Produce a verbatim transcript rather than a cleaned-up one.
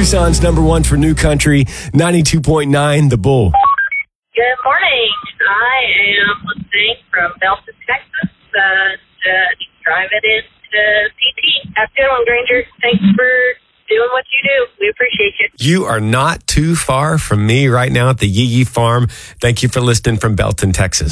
Tucson's number one for new country, ninety-two point nine The Bull. Good morning. I am listening from Belton, Texas, uh, uh, driving into C T. Have a good one, Granger. Thanks for doing what you do. We appreciate you. You are not too far from me right now at the Yee Yee Farm. Thank you for listening from Belton, Texas.